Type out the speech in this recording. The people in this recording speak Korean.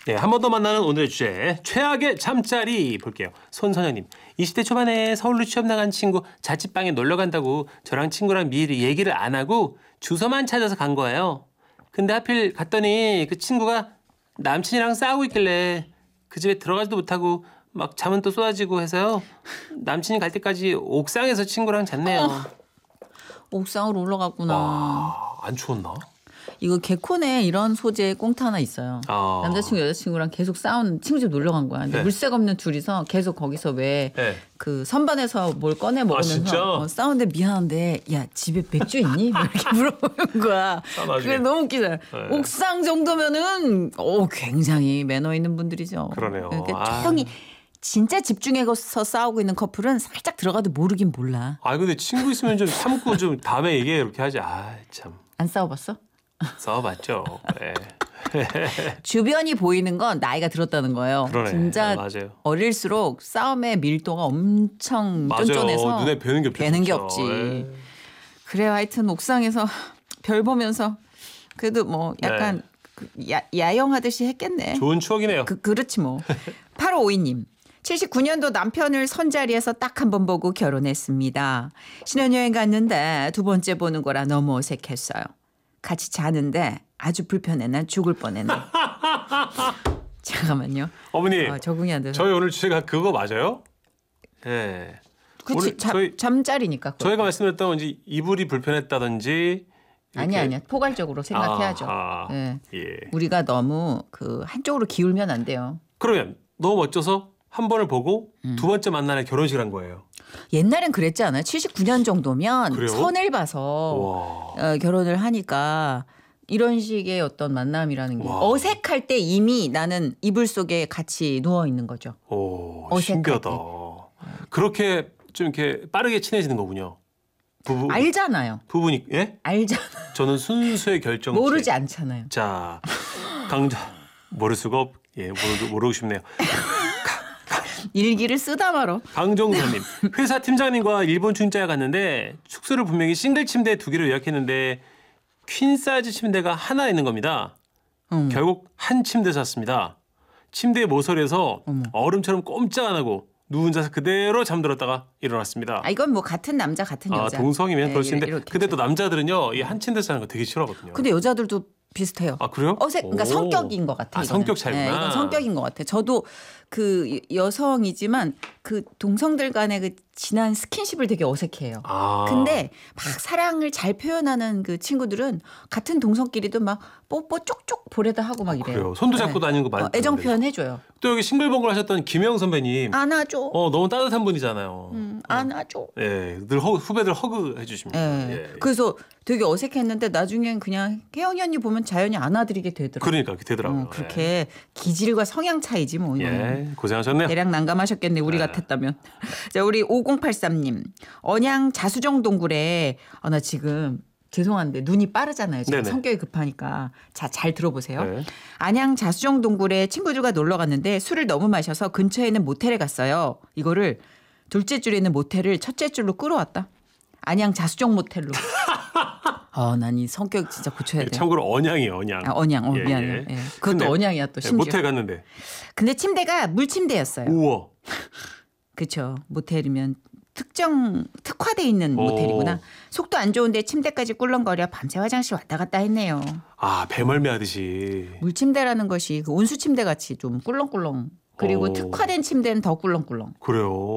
네, 한 번 더 만나는 오늘의 주제 최악의 잠자리 볼게요. 손선영님 20대 초반에 서울로 취업 나간 친구 자취방에 놀러 간다고 저랑 친구랑 미리 얘기를 안 하고 주소만 찾아서 간 거예요. 근데 하필 갔더니 그 친구가 남친이랑 싸우고 있길래 그 집에 들어가지도 못하고 막 잠은 또 쏟아지고 해서요. 남친이 갈 때까지 옥상에서 친구랑 잤네요. 옥상으로 올라갔구나. 와, 안 추웠나? 이거 개콘에 이런 소재 꽁트 하나 있어요. 남자친구 여자친구랑 계속 싸운 친구 집 놀러 간 거야. 근데 네. 물색 없는 둘이서 계속 거기서 왜 그 선반에서 뭘 꺼내 먹으면서 싸우는데 미안한데 야 집에 맥주 있니? 이렇게 물어보는 거야. 그게 너무 웃기잖아. 네. 옥상 정도면은 굉장히 매너 있는 분들이죠. 그러네요. 그러니까 조용히 진짜 집중해서 싸우고 있는 커플은 살짝 들어가도 모르긴 몰라. 근데 친구 있으면 좀 참고 좀 다음에 얘기해 이렇게 하지. 참. 안 싸워봤어? 싸워봤죠. 네. 주변이 보이는 건 나이가 들었다는 거예요. 그러네. 진짜 맞아요. 어릴수록 싸움의 밀도가 엄청 쫀쫀해서 눈에 뵈는 게 없죠. 없지. 그래요. 하여튼 옥상에서 별 보면서 그래도 뭐 약간 야영하듯이 했겠네. 좋은 추억이네요. 그렇지 뭐. 8552님. 79년도 남편을 선자리에서 딱 한 번 보고 결혼했습니다. 신혼여행 갔는데 두 번째 보는 거라 너무 어색했어요. 같이 자는데 아주 불편해. 난 죽을 뻔했네. 잠깐만요. 어머니. 적응이 안 돼서. 저희 오늘 주제가 그거 맞아요? 네. 그렇지. 잠자리니까. 저희가 말씀드렸던 건지 이불이 불편했다든지. 아니야. 포괄적으로 생각해야죠. 네. 예. 우리가 너무 그 한쪽으로 기울면 안 돼요. 그러면 너무 멋져서 한 번을 보고 두 번째 만나는 결혼식을 한 거예요. 옛날엔 그랬지 않아요? 79년 정도면 그래요? 선을 봐서 결혼을 하니까 이런 식의 어떤 만남이라는 게 어색할 때 이미 나는 이불 속에 같이 누워 있는 거죠. 신기하다. 그렇게 좀 이렇게 빠르게 친해지는 거군요. 알잖아요. 부부니 예? 알잖아. 저는 순수의 결정체. 모르지 않잖아요. 자, 모를 수가 모르고 싶네요. 일기를 쓰다 말어. 강정선님. 회사 팀장님과 일본 출장에 갔는데 숙소를 분명히 싱글 침대 2개를 예약했는데 퀸 사이즈 침대가 하나 있는 겁니다. 결국 한 침대 샀습니다. 침대 모서리에서 얼음처럼 꼼짝 안 하고 누운 자세 그대로 잠들었다가 일어났습니다. 이건 뭐 같은 남자 같은 여자. 동성이면 그럴 수 있는데 근데 또 남자들은요 이 한 침대 사는 거 되게 싫어하거든요. 근데 여자들도 비슷해요. 그래요? 그러니까 성격인 것 같아요. 성격 차이구나. 네, 이건 성격인 것 같아요. 저도 그 여성이지만 그 동성들 간의 그 진한 스킨십을 되게 어색해해요. 근데 막 사랑을 잘 표현하는 그 친구들은 같은 동성끼리도 막 뽀뽀 쪽쪽 보려다 하고 막 이래요. 그래요. 손도 잡고 다니는 거 많이. 애정 표현해줘요. 또 여기 싱글벙글 하셨던 김영 선배님. 안아줘. 너무 따뜻한 분이잖아요. 안아줘. 네, 늘 후배들 허그 해주십니다. 예. 그래서 되게 어색했는데 나중엔 그냥 혜영이 언니 보면 자연히 안아드리게 되더라고요. 그러니까 되더라고요. 그렇게 기질과 성향 차이지 뭐. 고생하셨네요. 대략 난감하셨겠네. 우리 같았다면. 자, 우리 5083님. 언양 자수정 동굴에 나 지금 죄송한데 눈이 빠르잖아요. 지금 성격이 급하니까. 자, 잘 들어보세요. 안양 자수정 동굴에 친구들과 놀러 갔는데 술을 너무 마셔서 근처에 있는 모텔에 갔어요. 이거를 둘째 줄에 있는 모텔을 첫째 줄로 끌어왔다. 안양 자수정 모텔로. 난 이 성격 진짜 고쳐야 돼. 참고로 언양이에요. 언양. 미안해요. 그것도 언양이야 또 심지어. 모텔 갔는데. 근데 침대가 물침대였어요. 우와. 그렇죠. 모텔이면 특화돼 있는 모텔이구나. 속도 안 좋은데 침대까지 꿀렁거려 밤새 화장실 왔다 갔다 했네요. 배멀미 하듯이. 물침대라는 것이 그 온수 침대 같이 좀 꿀렁꿀렁. 그리고 특화된 침대는 더 꿀렁꿀렁. 그래요.